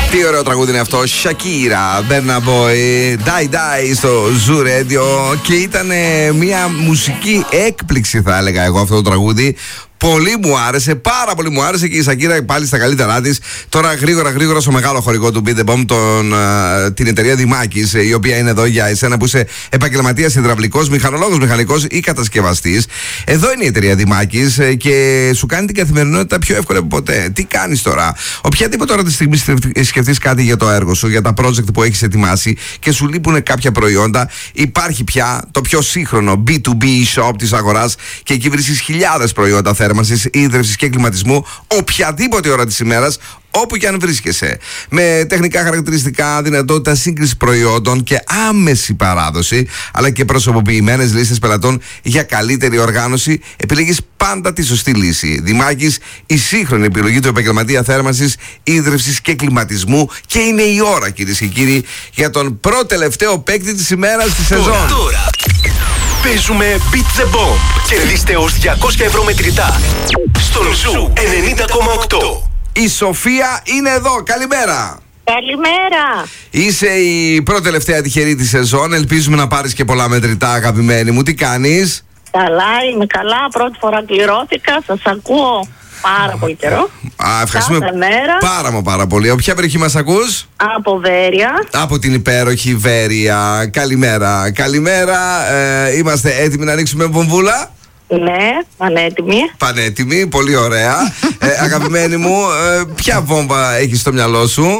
Τι ωραίο τραγούδι είναι αυτό. Shakira, Burna Boy, Die Die στο Zoo Radio. Και ήταν μια μουσική έκπληξη, θα έλεγα εγώ, αυτό το τραγούδι. Πολύ μου άρεσε, πάρα πολύ μου άρεσε, και η Shakira πάλι στα καλύτερά της. Τώρα γρήγορα στο μεγάλο χορηγό του Beat The Bomb, την εταιρεία Δημάκης, η οποία είναι εδώ για εσένα που είσαι επαγγελματίας υδραυλικός, μηχανολόγος, μηχανικός ή κατασκευαστής. Εδώ είναι η εταιρεία Δημάκης και σου κάνει την καθημερινότητα πιο εύκολη από ποτέ. Τι κάνεις τώρα? Οποιαδήποτε ώρα τη στιγμή σκεφτείς κάτι για το έργο σου, για τα project που έχεις ετοιμάσει και σου λείπουν κάποια προϊόντα, υπάρχει πια το πιο σύγχρονο B2B shop της αγοράς και εκεί βρίσκεις χιλιάδες προϊόντα θέρμανσης, ίδρυυσης και κλιματισμού οποιαδήποτε ώρα της ημέρας, όπου και αν βρίσκεσαι. Με τεχνικά χαρακτηριστικά, δυνατότητα σύγκριση προϊόντων και άμεση παράδοση, αλλά και προσωποποιημένες λίστες πελατών για καλύτερη οργάνωση, επιλέγεις πάντα τη σωστή λύση. Δημάκης, η σύγχρονη επιλογή του επαγγελματία θέρμανσης, ίδρυυσης και κλιματισμού, και είναι η ώρα, κυρίες και κύριοι, για τον πρώτο-τελευταίο παίκτη της ημέρας της σεζόν. Τώρα παίζουμε Beat The Bomb. Κερδίστε ως 200 ευρώ μετρητά στον Ζου 90,8. Η Σοφία είναι εδώ. Καλημέρα. Καλημέρα. Είσαι η πρώτη τελευταία τυχερή της σεζόν. Ελπίζουμε να πάρεις και πολλά μετρητά, αγαπημένη μου. Τι κάνεις? Καλά, είμαι καλά. Πρώτη φορά κληρώθηκα. Σας ακούω πάρα πολύ καιρό. Ευχαριστούμε πάρα πολύ. Από ποια περιοχή μας ακούς? Από Βέρεια. Από την υπέροχη Βέρεια. Καλημέρα. Είμαστε έτοιμοι να ανοίξουμε βομβούλα? Ναι, πανέτοιμη. Πολύ ωραία. Αγαπημένη μου, ποια βόμβα έχεις στο μυαλό σου?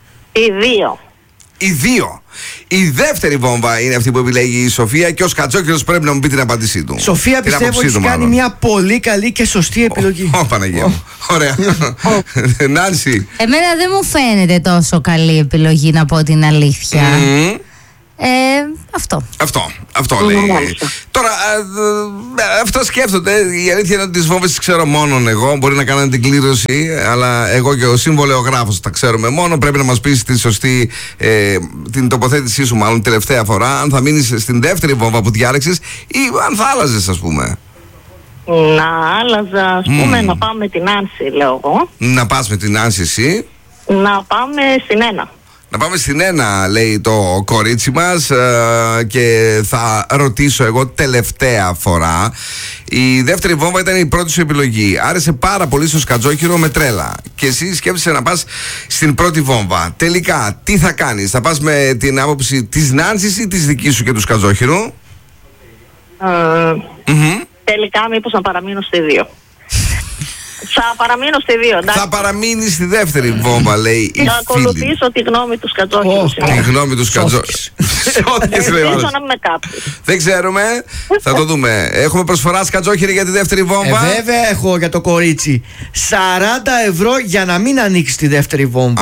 Οι δύο. Η δεύτερη βόμβα είναι αυτή που επιλέγει η Σοφία και ο Σκατζόκυρος πρέπει να μου πει την απάντησή του. Σοφία, πιστεύω ότι έχει κάνει μια πολύ καλή και σωστή επιλογή. Παναγία μου. Ωραία. Νάνση. Εμένα δεν μου φαίνεται τόσο καλή επιλογή, να πω την αλήθεια. Αυτό λέει. Τώρα, αυτό σκέφτονται. Η αλήθεια είναι ότι τις βόμβες τις ξέρω μόνον εγώ. Μπορεί να κάνανε την κλήρωση, αλλά εγώ και ο συμβολεογράφος τα ξέρουμε μόνο. Πρέπει να μας πεις τη σωστή, την τοποθέτησή σου, μάλλον τελευταία φορά, αν θα μείνεις στην δεύτερη βόμβα που διάλεξες ή αν θα άλλαζες, ας πούμε. Να άλλαζα, ας πούμε, να πάμε με την Άνση, λέω εγώ. Να πας με την Άνση εσύ? Να πάμε στην 1. Να πάμε στην 1, λέει το κορίτσι μας, και θα ρωτήσω εγώ τελευταία φορά. Η δεύτερη βόμβα ήταν η πρώτη σου επιλογή. Άρεσε πάρα πολύ στο Σκατζόκυρο με τρέλα. Και εσύ σκέφτεσαι να πας στην πρώτη βόμβα. Τελικά, τι θα κάνεις? Θα πας με την άποψη της Νάνσης ή της δικής σου και του Σκατζόκυρου? Τελικά, μήπως να παραμείνω στη 2. Θα παραμείνω στη 2, εντάξει. Θα παραμείνει στη δεύτερη βόμβα, λέει η φίλη. Θα ακολουθήσω τη γνώμη του Σκατζόκυρου. Τη γνώμη του Σκατζόκυρου. Ελπίζω να είμαι κάποιος. Δεν ξέρουμε, θα το δούμε. Έχουμε προσφορά, Σκατζόκυρη, για τη δεύτερη βόμβα? Βέβαια έχω για το κορίτσι 40 ευρώ για να μην ανοίξει τη δεύτερη βόμβα.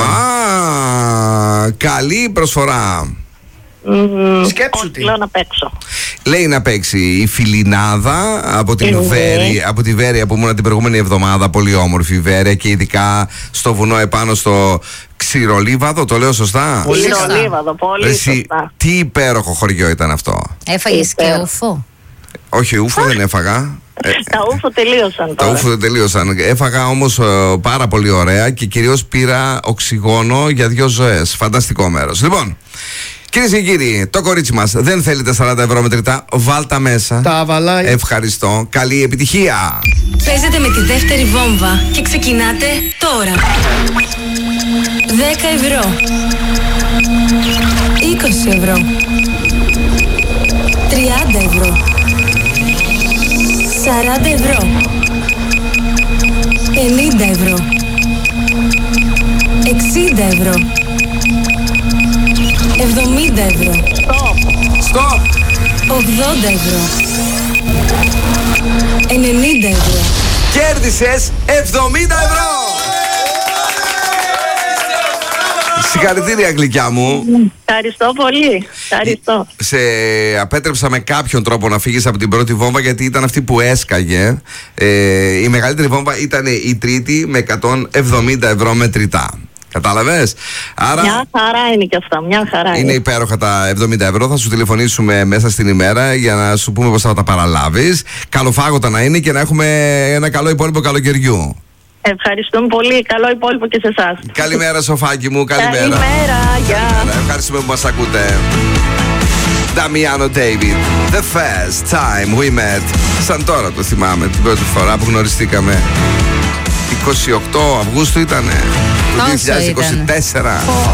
Καλή προσφορά. Σκέψου τι. Λέω να παίξω. Λέει να παίξει η Φιλινάδα από τη Βέρεια που ήμουν την προηγούμενη εβδομάδα. Πολύ όμορφη Βέρεια και ειδικά στο βουνό επάνω στο Ξηρολίβαδο. Το λέω σωστά? Ξηρολίβαδο, πολύ σωστά. Τι υπέροχο χωριό ήταν αυτό. Έφαγες και ούφο? Όχι, ούφο δεν έφαγα. Τα ούφο τελείωσαν τώρα. Τα ούφο δεν τελείωσαν. Έφαγα όμως πάρα πολύ ωραία και κυρίως πήρα οξυγόνο για 2 ζωές. Φανταστικό μέρος. Λοιπόν, κυρίες και κύριοι, το κορίτσι μας δεν θέλει τα 40 ευρώ μετρητά. Βάλτα μέσα. Τα βαλάει. Ευχαριστώ. Καλή επιτυχία. Παίζετε με τη δεύτερη βόμβα και ξεκινάτε τώρα. 10 ευρώ. 20 ευρώ. 30 ευρώ. 40 ευρώ. 50 ευρώ. 60 ευρώ. 70 ευρώ. Stop. 80 ευρώ. 90 ευρώ. Κέρδισες 70 ευρώ. Συγχαρητήρια, γλυκιά μου. Ευχαριστώ πολύ. Ευχαριστώ. Σε απέτρεψα με κάποιον τρόπο να φύγεις από την πρώτη βόμβα, γιατί ήταν αυτή που έσκαγε. Η μεγαλύτερη βόμβα ήταν η τρίτη με 170 ευρώ μετρητά. Κατάλαβες? Άρα μια χαρά είναι και αυτά, μια χαρά είναι υπέροχα τα 70 ευρώ. Θα σου τηλεφωνήσουμε μέσα στην ημέρα για να σου πούμε πώς θα τα παραλάβεις. Καλοφάγωτα να είναι και να έχουμε ένα καλό υπόλοιπο καλοκαιριού. Ευχαριστούμε πολύ. Καλό υπόλοιπο και σε εσάς. Καλημέρα, Σοφάκι μου, καλημέρα. Καλημέρα, γεια. Ευχαριστούμε που μας ακούτε. Damiano David, the first time we met. Σαν τώρα το θυμάμαι, την πρώτη φορά που γνωριστήκαμε. 28 Αυγούστου ήτανε, το 2024.